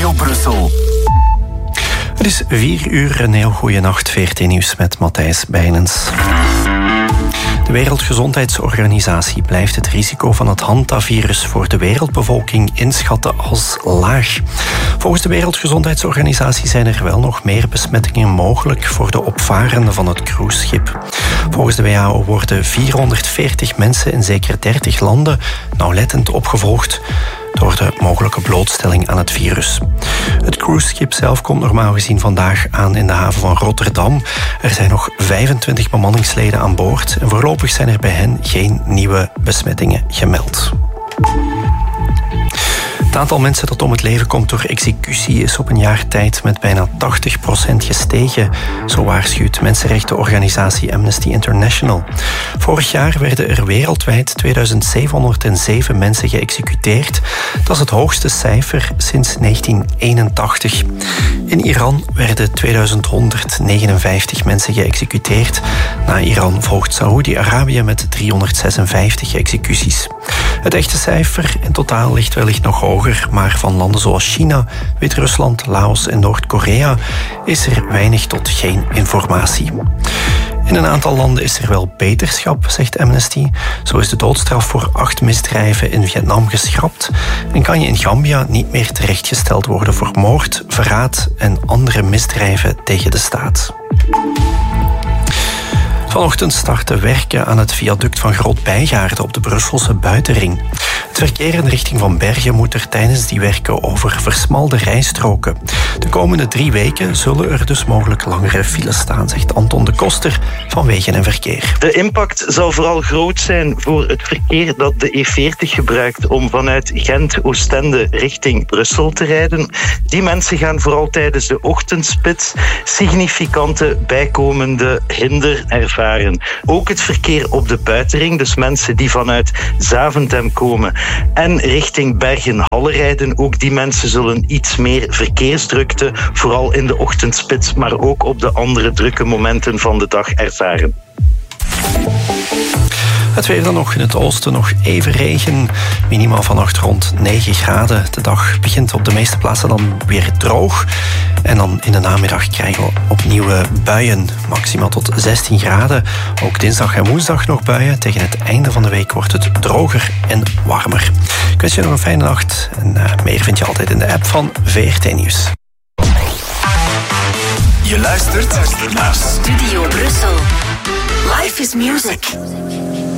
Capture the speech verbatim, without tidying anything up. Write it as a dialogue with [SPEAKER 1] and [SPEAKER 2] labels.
[SPEAKER 1] Studio Brussel.
[SPEAKER 2] Het is vier uur, een heel goede nacht. V R T Nieuws met Matthijs Bijnens. De Wereldgezondheidsorganisatie blijft het risico van het hantavirus voor de wereldbevolking inschatten als laag. Volgens de Wereldgezondheidsorganisatie zijn er wel nog meer besmettingen mogelijk voor de opvarenden van het cruiseschip. Volgens de W H O worden vierhonderdveertig mensen in zeker dertig landen nauwlettend opgevolgd door de mogelijke blootstelling aan het virus. Het cruiseschip zelf komt normaal gezien vandaag aan in de haven van Rotterdam. Er zijn nog vijfentwintig bemanningsleden aan boord en voorlopig zijn er bij hen geen nieuwe besmettingen gemeld. Het aantal mensen dat om het leven komt door executie is op een jaar tijd met bijna tachtig procent gestegen, zo waarschuwt mensenrechtenorganisatie Amnesty International. Vorig jaar werden er wereldwijd tweeduizend zevenhonderdzeven mensen geëxecuteerd. Dat is het hoogste cijfer sinds negentien eenentachtig. In Iran werden tweeduizend honderdnegenenvijftig mensen geëxecuteerd. Na Iran volgt Saoedi-Arabië met driehonderdzesenvijftig executies. Het echte cijfer in totaal ligt wellicht nog hoger, maar van landen zoals China, Wit-Rusland, Laos en Noord-Korea is er weinig tot geen informatie. In een aantal landen is er wel beterschap, zegt Amnesty. Zo is de doodstraf voor acht misdrijven in Vietnam geschrapt en kan je in Gambia niet meer terechtgesteld worden voor moord, verraad en andere misdrijven tegen de staat. Vanochtend starten werken aan het viaduct van Groot-Bijgaarden op de Brusselse buitenring. Het verkeer in de richting van Bergen moet er tijdens die werken over versmalde rijstroken. De komende drie weken zullen er dus mogelijk langere files staan, zegt Anton de Koster van Wegen en Verkeer.
[SPEAKER 3] De impact zal vooral groot zijn voor het verkeer dat de E veertig gebruikt om vanuit Gent, Oostende richting Brussel te rijden. Die mensen gaan vooral tijdens de ochtendspits significante bijkomende hinder ervaren. Ook het verkeer op de buitenring, dus mensen die vanuit Zaventem komen en richting Bergen-Halle rijden, ook die mensen zullen iets meer verkeersdrukte, vooral in de ochtendspits, maar ook op de andere drukke momenten van de dag ervaren.
[SPEAKER 2] Het weer dan nog in het oosten, nog even regen. Minimaal vannacht rond negen graden. De dag begint op de meeste plaatsen dan weer droog. En dan in de namiddag krijgen we opnieuw buien. Maximaal tot zestien graden. Ook dinsdag en woensdag nog buien. Tegen het einde van de week wordt het droger en warmer. Ik wens je nog een fijne nacht. En uh, meer vind je altijd in de app van V R T Nieuws.
[SPEAKER 1] Je luistert naar
[SPEAKER 4] Studio Brussel. Life is music.